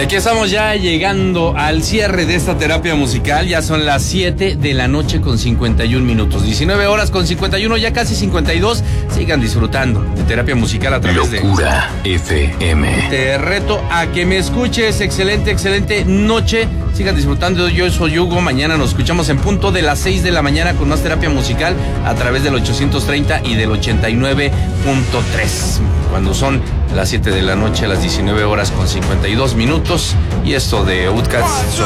Y aquí estamos ya llegando al cierre de esta terapia musical. Ya son las 7 de la noche con 51 minutos. 19 horas con 51, ya casi 52. Sigan disfrutando de terapia musical a través Locura FM. Te reto a que me escuches. Excelente, excelente noche. Sigan disfrutando. Yo soy Hugo. Mañana nos escuchamos en punto de las 6 de la mañana con más terapia musical a través del 830 y del 89.3. Cuando son las 7 de la noche, a las 19 horas con 52 minutos. Y esto de Outcast